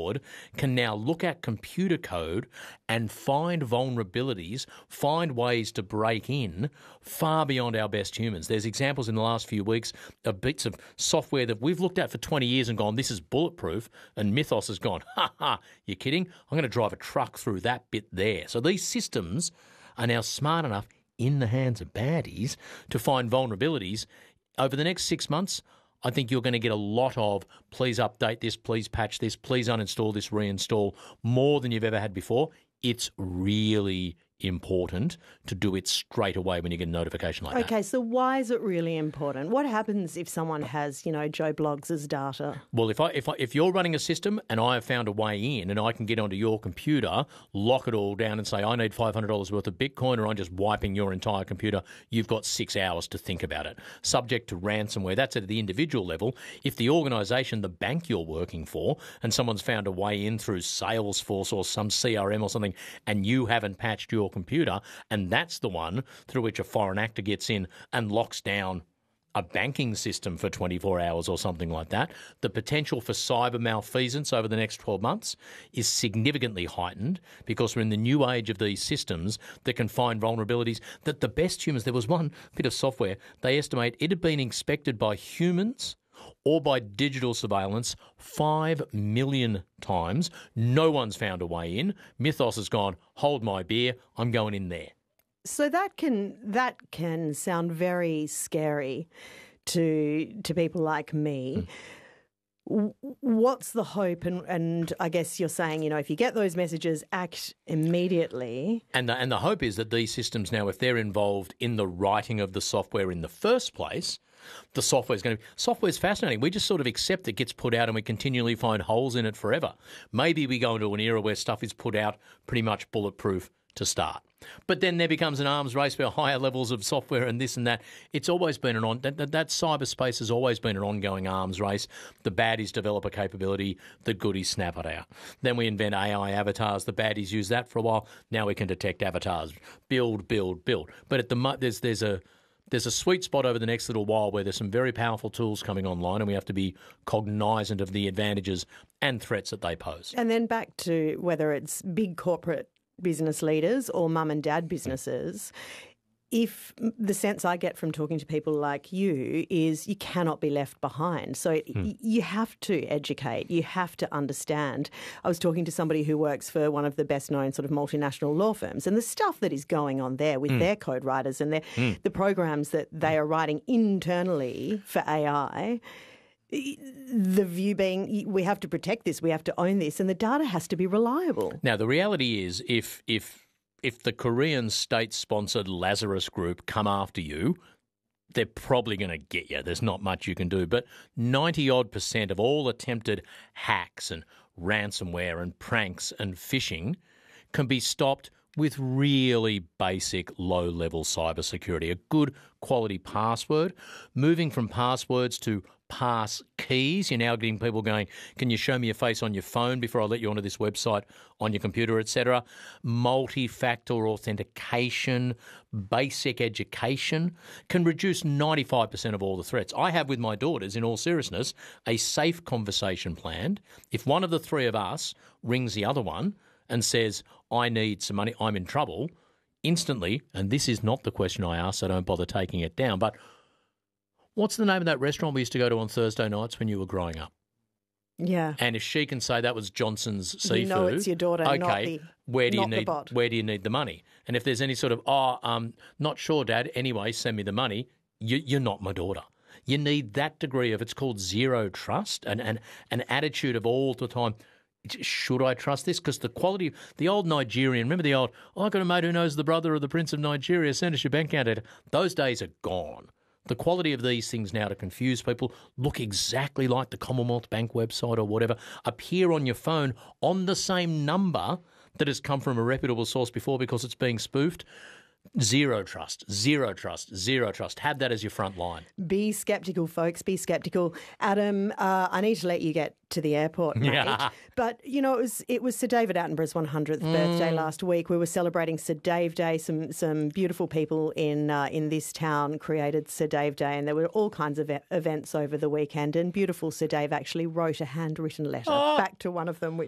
fraud can now look at computer code and find vulnerabilities, find ways to break in far beyond our best humans. There's examples in the last few weeks of bits of software that we've looked at for 20 years and gone, this is bulletproof, and Mythos has gone, ha ha, you're kidding? I'm going to drive a truck through that bit there. So these systems are now smart enough in the hands of baddies to find vulnerabilities. Over the next 6 months, I think you're going to get a lot of please update this, please patch this, please uninstall this, reinstall, more than you've ever had before. It's really important to do it straight away when you get a notification like that. Okay, so why is it really important? What happens if someone has, Joe Bloggs' data? Well, if you're running a system and I have found a way in and I can get onto your computer, lock it all down and say I need $500 worth of Bitcoin, or I'm just wiping your entire computer, you've got 6 hours to think about it. Subject to ransomware, that's at the individual level. If the organisation, the bank you're working for, and someone's found a way in through Salesforce or some CRM or something, and you haven't patched your computer, and that's the one through which a foreign actor gets in and locks down a banking system for 24 hours or something like that, the potential for cyber malfeasance over the next 12 months is significantly heightened because we're in the new age of these systems that can find vulnerabilities that the best humans, there was one bit of software, they estimate it had been inspected by humans or by digital surveillance 5 million times. No one's found a way in. Mythos has gone, hold my beer, I'm going in there. So that can sound very scary to people like me. What's the hope? And I guess you're saying, if you get those messages, act immediately. And the hope is that these systems now, if they're involved in the writing of the software in the first place, the software's fascinating. We just sort of accept it gets put out and we continually find holes in it forever. Maybe we go into an era where stuff is put out pretty much bulletproof to start. But then there becomes an arms race for higher levels of software and this and that. It's always been that cyberspace has always been an ongoing arms race. The baddies develop a capability, the goodies snap it out. Then we invent AI avatars. The baddies use that for a while. Now we can detect avatars. Build. But there's a sweet spot over the next little while where there's some very powerful tools coming online and we have to be cognizant of the advantages and threats that they pose. And then back to whether it's big corporate business leaders or mum and dad businesses, if the sense I get from talking to people like you is you cannot be left behind. So you have to educate, you have to understand. I was talking to somebody who works for one of the best known sort of multinational law firms, and the stuff that is going on there with their code writers and the programs that they are writing internally for AI, the view being we have to protect this, we have to own this, and the data has to be reliable. Now, the reality is if the Korean state-sponsored Lazarus Group come after you, they're probably going to get you. There's not much you can do. But 90-odd% of all attempted hacks and ransomware and pranks and phishing can be stopped with really basic low-level cybersecurity. A good quality password, moving from passwords to pass keys. You're now getting people going, can you show me your face on your phone before I let you onto this website on your computer, etc. Multi-factor authentication, basic education can reduce 95% of all the threats. I have with my daughters, in all seriousness, a safe conversation planned. If one of the three of us rings the other one and says, I need some money, I'm in trouble, instantly, and this is not the question I asked, so don't bother taking it down, but what's the name of that restaurant we used to go to on Thursday nights when you were growing up? Yeah. And if she can say that was Johnson's Seafood, you know it's your daughter, okay, where do you need the money? And if there's any sort of, not sure, Dad, anyway, send me the money, you're not my daughter. You need that degree of, it's called zero trust, and an attitude of all the time, should I trust this? Because the quality, the old Nigerian, remember the old, I got a mate who knows the brother of the Prince of Nigeria, send us your bank account data. Those days are gone. The quality of these things now to confuse people look exactly like the Commonwealth Bank website or whatever, appear on your phone on the same number that has come from a reputable source before because it's being spoofed. Zero trust. Have that as your front line. Be sceptical, folks. Be sceptical. Adam, I need to let you get to the airport, mate. Yeah. But, it was Sir David Attenborough's 100th birthday last week. We were celebrating Sir Dave Day. Some beautiful people in this town created Sir Dave Day, and there were all kinds of events over the weekend. And beautiful Sir Dave actually wrote a handwritten letter back to one of them,